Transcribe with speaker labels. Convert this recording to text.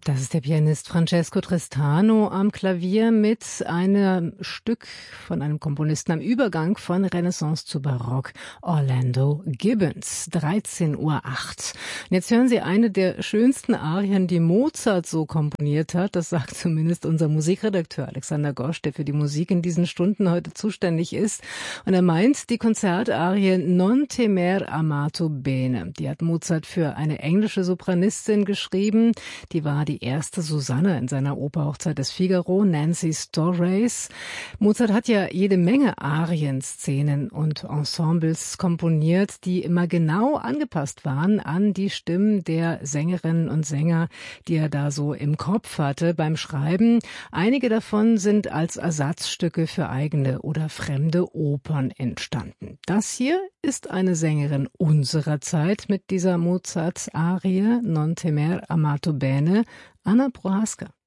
Speaker 1: Das ist der Pianist Francesco Tristano am Klavier mit einem Stück von einem Komponisten am Übergang von Renaissance zu Barock, Orlando Gibbons, 13:08 Uhr. Und jetzt hören Sie eine der schönsten Arien, die Mozart so komponiert hat. Das sagt zumindest unser Musikredakteur Alexander Gosch, der für die Musik in diesen Stunden heute zuständig ist. Und er meint die Konzertarie Non temer amato bene. Die hat Mozart für eine englische Sopranistin geschrieben. Die war die erste Susanne in seiner Oper Hochzeit des Figaro, Nancy Storace. Mozart hat ja jede Menge Arien, Szenen und Ensembles komponiert, die immer genau angepasst waren an die Stimmen der Sängerinnen und Sänger, die er da so im Kopf hatte beim Schreiben. Einige davon sind als Ersatzstücke für eigene oder fremde Opern entstanden. Das hier ist eine Sängerin unserer Zeit mit dieser Mozart-Arie Non temer amato bene, Anna Prohaska.